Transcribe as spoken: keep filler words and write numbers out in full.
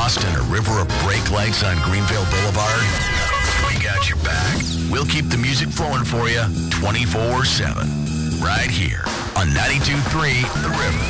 lost in a river of brake lights on Greenville Boulevard? We got your back. We'll keep the music flowing for you twenty-four seven. Right here on ninety-two point three The River.